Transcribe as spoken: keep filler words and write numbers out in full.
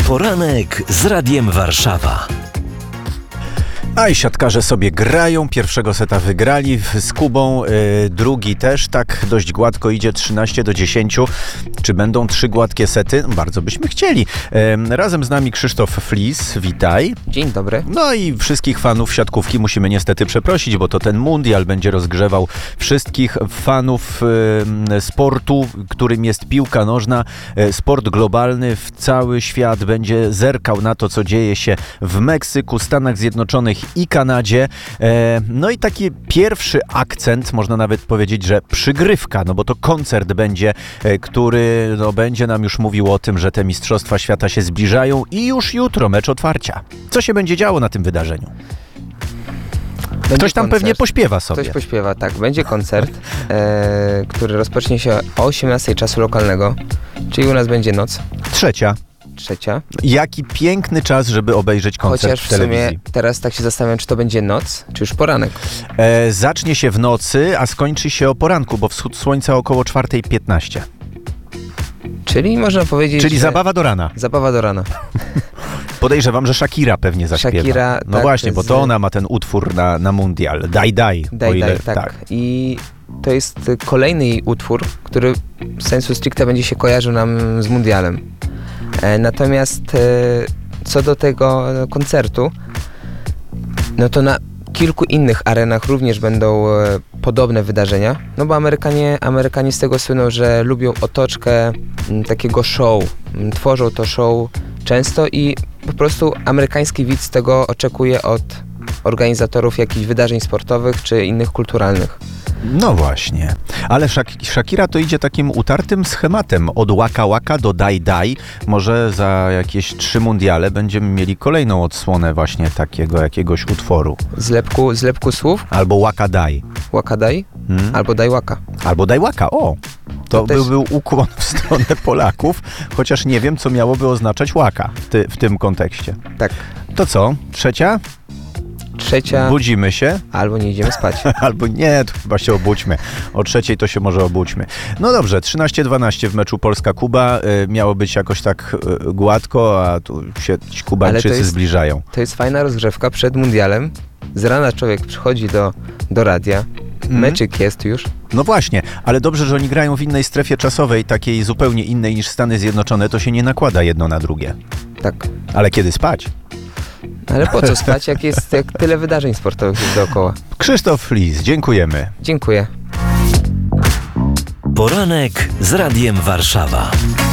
Poranek z Radiem Warszawa. A i siatkarze sobie grają, pierwszego seta wygrali z Kubą, yy, drugi też tak dość gładko idzie, trzynaście do dziesięciu. Czy będą trzy gładkie sety? Bardzo byśmy chcieli. Yy, razem z nami Krzysztof Flis, witaj. Dzień dobry. No i wszystkich fanów siatkówki musimy niestety przeprosić, bo to ten mundial będzie rozgrzewał wszystkich fanów yy, sportu, którym jest piłka nożna. Yy, sport globalny w cały świat będzie zerkał na to, co dzieje się w Meksyku, Stanach Zjednoczonych i Kanadzie. E, no i taki pierwszy akcent, można nawet powiedzieć, że przygrywka, no bo to koncert będzie, e, który no, będzie nam już mówił o tym, że te Mistrzostwa Świata się zbliżają i już jutro mecz otwarcia. Co się będzie działo na tym wydarzeniu? Będzie Ktoś tam koncert. pewnie pośpiewa sobie. Ktoś pośpiewa, tak. Będzie koncert, e, który rozpocznie się o osiemnastej czasu lokalnego, czyli u nas będzie noc. Trzecia. Trzecia. Jaki piękny czas, żeby obejrzeć koncert Chociaż w w sumie telewizji. teraz tak się zastanawiam, czy to będzie noc, czy już poranek. E, zacznie się w nocy, a skończy się o poranku, bo wschód słońca około czwarta piętnaście. Czyli można powiedzieć, Czyli że zabawa do rana. zabawa do rana. Podejrzewam, że Shakira pewnie zaśpiewa. Shakira, no tak, właśnie, bo z- to ona ma ten utwór na, na mundial. Daj, daj. o Daj, ile, daj, tak. I to jest y, kolejny jej utwór, który sensu stricte będzie się kojarzył nam z mundialem. E, natomiast e, co do tego e, koncertu, no to na kilku innych arenach również będą e, podobne wydarzenia, no bo Amerykanie, Amerykanie z tego słyną, że lubią otoczkę m, takiego show, m, tworzą to show często i po prostu amerykański widz tego oczekuje od organizatorów jakichś wydarzeń sportowych czy innych kulturalnych. No właśnie. Ale Shak- Shakira to idzie takim utartym schematem. Od Waka Waka do Daj Daj. Może za jakieś trzy mundiale będziemy mieli kolejną odsłonę właśnie takiego jakiegoś utworu. Zlepku, zlepku słów, Albo Waka Daj. Waka daj, Hmm? albo daj waka. Albo Daj Waka. O! To, To też- by był ukłon w stronę Polaków, chociaż nie wiem, co miałoby oznaczać Waka w, ty- w tym kontekście. Tak. To co? Trzecia? Trzecia, Budzimy się? albo nie idziemy spać. Albo nie, to chyba się obudźmy. O trzeciej to się może obudźmy. No dobrze, trzynaście dwanaście w meczu Polska-Kuba. Y, miało być jakoś tak y, gładko, a tu się ci Kubańczycy Ale to jest- zbliżają. To jest fajna rozgrzewka przed mundialem. Z rana człowiek przychodzi do, do radia, Mhm. meczyk jest już. No właśnie, ale dobrze, że oni grają w innej strefie czasowej, takiej zupełnie innej niż Stany Zjednoczone, to się nie nakłada jedno na drugie. Tak. Ale kiedy spać? Ale po co spać, jak jest jak tyle wydarzeń sportowych jest dookoła. Krzysztof Flis, dziękujemy. Dziękuję. Poranek z Radiem Warszawa.